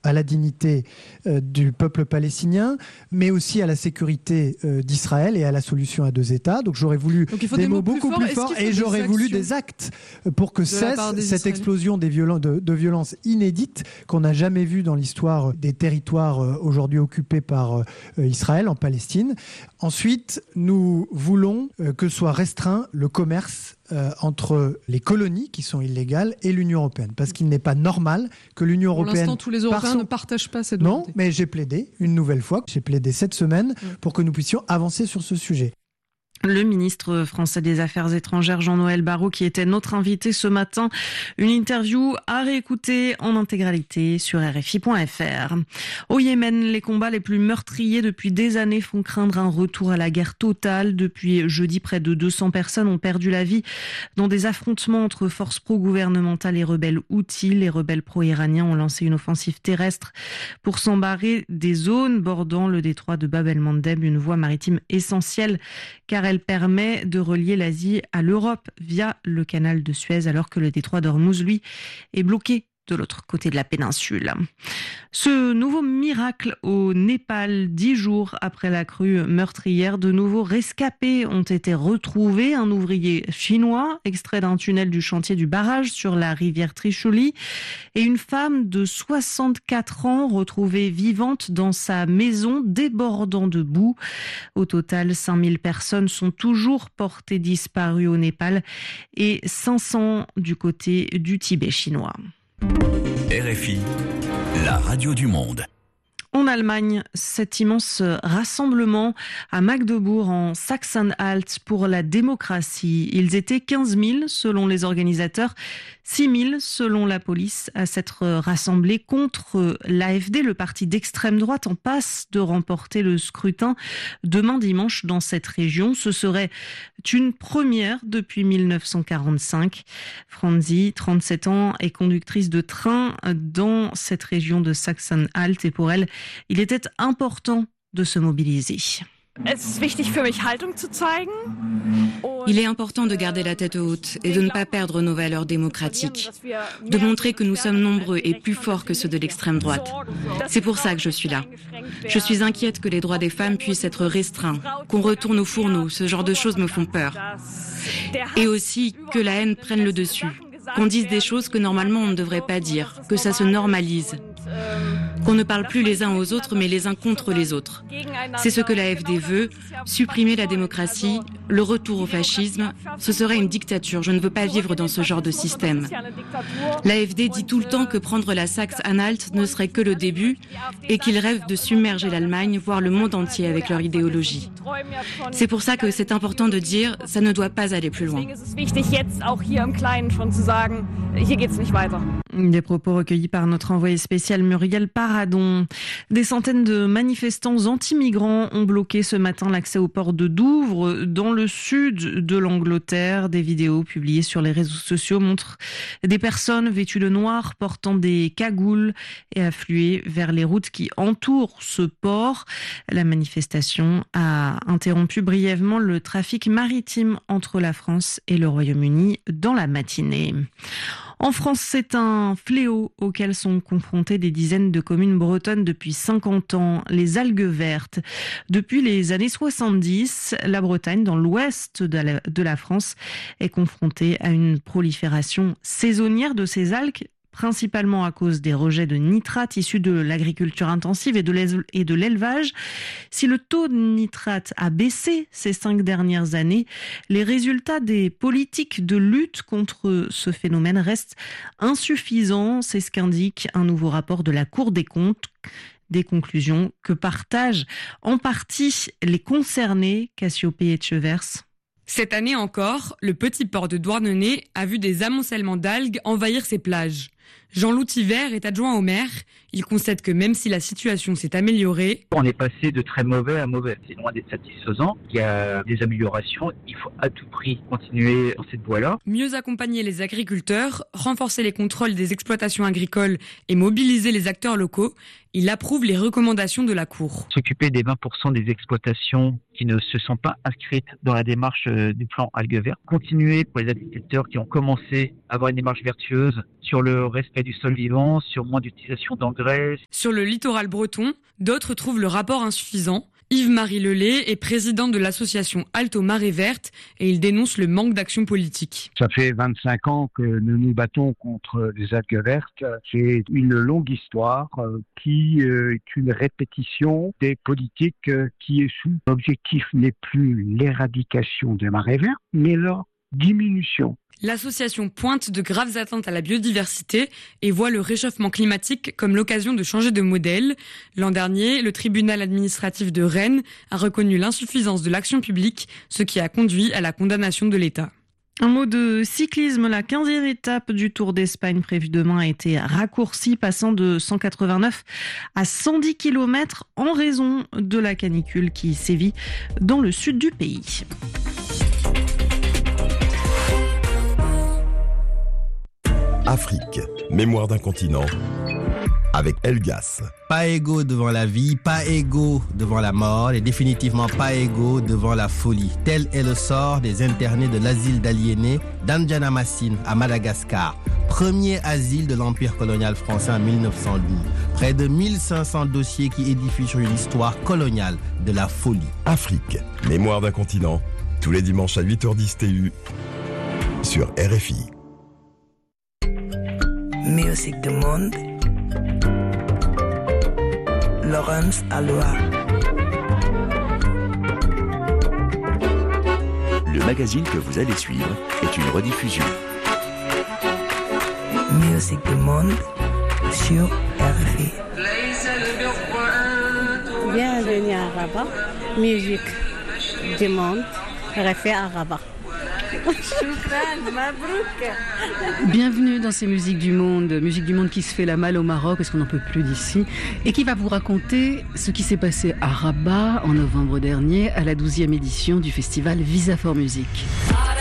à la dignité du peuple palestinien, mais aussi à la sécurité d'Israël et à la solution à deux États. Donc j'aurais voulu des mots beaucoup plus forts et j'aurais voulu des actes pour que cesse cette explosion de violences inédites qu'on n'a jamais vues dans l'histoire des territoires aujourd'hui occupés par Israël en Palestine. Ensuite, nous voulons que soit restreint le commerce entre les colonies qui sont illégales et l'Union européenne, parce qu'il n'est pas normal que l'Union européenne... Pour l'instant, tous les Européens ne partagent pas cette volonté. Non, mais j'ai plaidé une nouvelle fois, j'ai plaidé cette semaine pour que nous puissions avancer sur ce sujet. Le ministre français des Affaires étrangères, Jean-Noël Barrot, qui était notre invité ce matin. Une interview à réécouter en intégralité sur RFI.fr. Au Yémen, les combats les plus meurtriers depuis des années font craindre un retour à la guerre totale. Depuis jeudi, près de 200 personnes ont perdu la vie dans des affrontements entre forces pro-gouvernementales et rebelles houthis. Les rebelles pro-iraniens ont lancé une offensive terrestre pour s'embarrer des zones bordant le détroit de Bab el-Mandeb, une voie maritime essentielle car elle permet de relier l'Asie à l'Europe via le canal de Suez, alors que le détroit d'Ormuz, lui, est bloqué de l'autre côté de la péninsule. Ce nouveau miracle au Népal, 10 jours après la crue meurtrière, de nouveaux rescapés ont été retrouvés. Un ouvrier chinois extrait d'un tunnel du chantier du barrage sur la rivière Trishuli et une femme de 64 ans retrouvée vivante dans sa maison débordant de boue. Au total, 5000 personnes sont toujours portées disparues au Népal et 500 du côté du Tibet chinois. RFI, la radio du monde. En Allemagne, cet immense rassemblement à Magdebourg en Sachsen-Anhalt pour la démocratie. Ils étaient 15 000 selon les organisateurs, 6 000 selon la police à s'être rassemblés contre l'AfD, le parti d'extrême droite en passe de remporter le scrutin demain dimanche dans cette région. Ce serait une première depuis 1945. Franzi, 37 ans, est conductrice de train dans cette région de Sachsen-Anhalt et pour elle, il était important de se mobiliser. Il est important de garder la tête haute et de ne pas perdre nos valeurs démocratiques, de montrer que nous sommes nombreux et plus forts que ceux de l'extrême droite. C'est pour ça que je suis là. Je suis inquiète que les droits des femmes puissent être restreints, qu'on retourne au fourneau, ce genre de choses me font peur. Et aussi que la haine prenne le dessus, qu'on dise des choses que normalement on ne devrait pas dire, que ça se normalise. Qu'on ne parle plus les uns aux autres, mais les uns contre les autres. C'est ce que l'AfD veut, supprimer la démocratie, le retour au fascisme. Ce serait une dictature, je ne veux pas vivre dans ce genre de système. L'AfD dit tout le temps que prendre la Saxe-Anhalt ne serait que le début et qu'ils rêvent de submerger l'Allemagne, voire le monde entier avec leur idéologie. C'est pour ça que c'est important de dire, ça ne doit pas aller plus loin. Des propos recueillis par notre envoyé spécial Muriel Paradon. Des centaines de manifestants anti-migrants ont bloqué ce matin l'accès au port de Douvres, dans le sud de l'Angleterre. Des vidéos publiées sur les réseaux sociaux montrent des personnes vêtues de noir portant des cagoules et affluées vers les routes qui entourent ce port. La manifestation a interrompu brièvement le trafic maritime entre la France et le Royaume-Uni dans la matinée. En France, c'est un fléau auquel sont confrontées des dizaines de communes bretonnes depuis 50 ans, les algues vertes. Depuis les années 70, la Bretagne, dans l'ouest de la France, est confrontée à une prolifération saisonnière de ces algues, principalement à cause des rejets de nitrates issus de l'agriculture intensive et de l'élevage. Si le taux de nitrate a baissé ces 5 dernières années, les résultats des politiques de lutte contre ce phénomène restent insuffisants. C'est ce qu'indique un nouveau rapport de la Cour des comptes. Des conclusions que partagent en partie les concernés, Cassiopée et Chevers. Cette année encore, le petit port de Douarnenez a vu des amoncellements d'algues envahir ses plages. Jean-Loup Tivert est adjoint au maire. Il concède que même si la situation s'est améliorée... On est passé de très mauvais à mauvais. C'est loin d'être satisfaisant. Il y a des améliorations. Il faut à tout prix continuer dans cette voie-là. Mieux accompagner les agriculteurs, renforcer les contrôles des exploitations agricoles et mobiliser les acteurs locaux. Il approuve les recommandations de la Cour. S'occuper des 20% des exploitations qui ne se sont pas inscrites dans la démarche du plan algues vertes. Continuer pour les agriculteurs qui ont commencé à avoir une démarche vertueuse sur le respect du sol vivant, sur moins d'utilisation d'engrais. Sur le littoral breton, d'autres trouvent le rapport insuffisant. Yves-Marie Lelay est président de l'association Alto Marée Verte et il dénonce le manque d'action politique. Ça fait 25 ans que nous nous battons contre les algues vertes. C'est une longue histoire qui est une répétition des politiques qui échouent. L'objectif n'est plus l'éradication des marées vertes, mais leur diminution. L'association pointe de graves atteintes à la biodiversité et voit le réchauffement climatique comme l'occasion de changer de modèle. L'an dernier, le tribunal administratif de Rennes a reconnu l'insuffisance de l'action publique, ce qui a conduit à la condamnation de l'État. Un mot de cyclisme, la 15e étape du Tour d'Espagne prévue demain a été raccourcie, passant de 189 à 110 km en raison de la canicule qui sévit dans le sud du pays. Afrique, mémoire d'un continent, avec Elgas. Pas égaux devant la vie, pas égaux devant la mort et définitivement pas égaux devant la folie. Tel est le sort des internés de l'asile d'aliénés d'Andjana-Massine à Madagascar. Premier asile de l'Empire colonial français en 1912. Près de 1500 dossiers qui édifient sur une histoire coloniale de la folie. Afrique, mémoire d'un continent, tous les dimanches à 8h10 TU sur RFI. Musique du monde, Laurence Aloha. Le magazine que vous allez suivre est une rediffusion. Musique du monde sur RFI. Bienvenue à Rabat, musique du monde, RFI à Rabat. Bienvenue dans ces musique du monde qui se fait la malle au Maroc parce qu'on n'en peut plus d'ici et qui va vous raconter ce qui s'est passé à Rabat en novembre dernier à la 12e édition du festival Visa for Music.